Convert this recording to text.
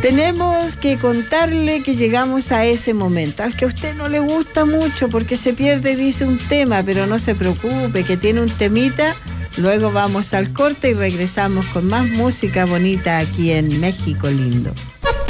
Tenemos que contarle que llegamos a ese momento, al que a usted no le gusta mucho porque se pierde, dice un tema, pero no se preocupe, que tiene un temita. Luego vamos al corte y regresamos con más música bonita aquí en México Lindo.